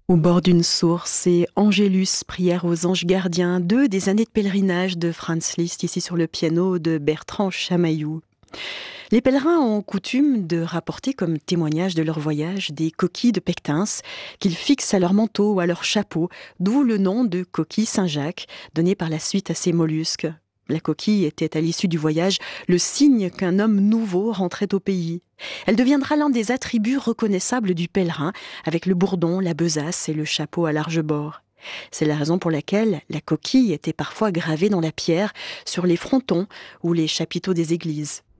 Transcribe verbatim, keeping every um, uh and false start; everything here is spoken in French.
Au bord d'une source et Angélus, prière aux anges gardiens, deux des années de pèlerinage de Franz Liszt, ici sur le piano de Bertrand Chamaillou. Les pèlerins ont coutume de rapporter comme témoignage de leur voyage des coquilles de pectins qu'ils fixent à leur manteau ou à leur chapeau, d'où le nom de coquille Saint-Jacques, donné par la suite à ces mollusques. La coquille était à l'issue du voyage le signe qu'un homme nouveau rentrait au pays. Elle deviendra l'un des attributs reconnaissables du pèlerin, avec le bourdon, la besace et le chapeau à large bord. C'est la raison pour laquelle la coquille était parfois gravée dans la pierre, sur les frontons ou les chapiteaux des églises.